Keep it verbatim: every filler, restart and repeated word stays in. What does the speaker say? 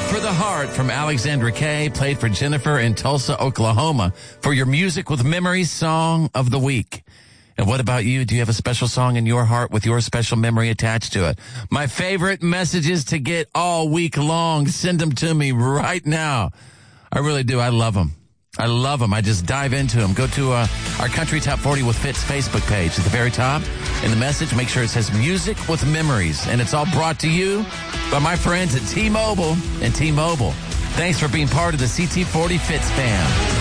for the Heart from Alexandra Kay, played for Jennifer in Tulsa, Oklahoma, for your Music with Memories Song of the Week. And what about you? Do you have a special song in your heart with your special memory attached to it? My favorite messages to get all week long. Send them to me right now. I really do. I love them. I love them. I just dive into them. Go to uh, our Country Top forty with Fitz Facebook page. At the very top, in the message, make sure it says Music with Memories. And it's all brought to you by my friends at T-Mobile and T-Mobile. Thanks for being part of the C T forty Fitz fam.